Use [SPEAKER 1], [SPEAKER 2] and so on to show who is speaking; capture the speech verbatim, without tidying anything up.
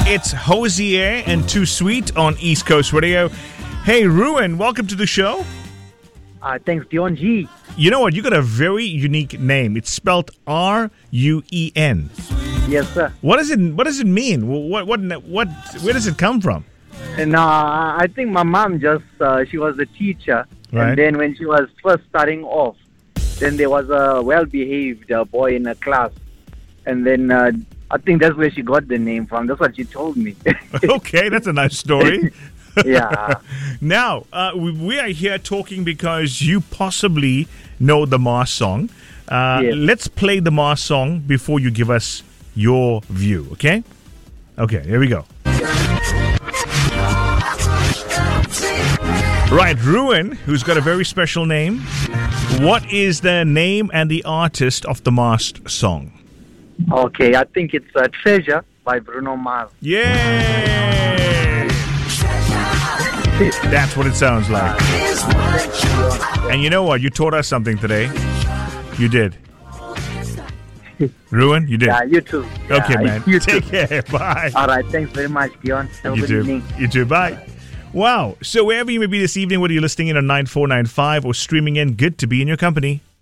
[SPEAKER 1] It's Hosier and Too Sweet on East Coast Radio. Hey, Ruin, welcome to the show.
[SPEAKER 2] Uh, thanks, Dion G.
[SPEAKER 1] You know what? You got a very unique name. It's spelled R U E N.
[SPEAKER 2] Yes, sir.
[SPEAKER 1] What does it What does it mean? What what what? Where does it come from?
[SPEAKER 2] And uh, I think my mom just uh, she was a teacher,
[SPEAKER 1] Right.
[SPEAKER 2] and then when she was first starting off, then there was a well-behaved uh, boy in her class, and then uh, I think that's where she got the name from. That's what she told me.
[SPEAKER 1] Okay, that's a nice story.
[SPEAKER 2] Yeah.
[SPEAKER 1] Now, uh, we, we are here talking because you possibly know the Mars song. Uh,
[SPEAKER 2] Yes.
[SPEAKER 1] Let's play the Mars song before you give us your view, okay? Okay, here we go. Right, Ruin, who's got a very special name. What is the name and the artist of the Mars song?
[SPEAKER 2] Okay, I think it's uh, Treasure by Bruno Mars.
[SPEAKER 1] Yay! That's what it sounds like. And you know what? You taught us something today. You did. Ruin, you did.
[SPEAKER 2] Yeah, you too.
[SPEAKER 1] Okay,
[SPEAKER 2] Yeah,
[SPEAKER 1] man.
[SPEAKER 2] You
[SPEAKER 1] Take
[SPEAKER 2] too.
[SPEAKER 1] care. Bye.
[SPEAKER 2] All right, thanks very much, Dion. Have a
[SPEAKER 1] You
[SPEAKER 2] good
[SPEAKER 1] too.
[SPEAKER 2] evening.
[SPEAKER 1] You too. Bye. Wow. So wherever you may be this evening, whether you're listening in on nine four nine five or streaming in, good to be in your company.